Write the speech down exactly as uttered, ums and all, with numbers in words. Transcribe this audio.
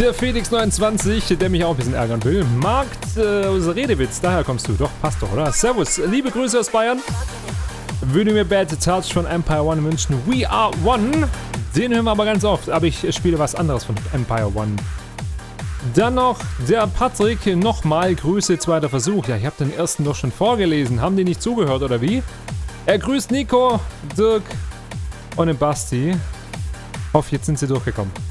Der Felix neunundzwanzig, der mich auch ein bisschen ärgern will. Markt, äh, unser Redewitz, daher kommst du. Doch, passt doch, oder? Servus, liebe Grüße aus Bayern. Würde mir Bad Touch von Empire One wünschen. We Are One. Den hören wir aber ganz oft, aber ich spiele was anderes von Empire One. Dann noch der Patrick, nochmal Grüße, zweiter Versuch. Ja, ich habe den ersten doch schon vorgelesen. Haben die nicht zugehört, oder wie? Er grüßt Nico, Dirk und den Basti. Hoffe, jetzt sind sie durchgekommen.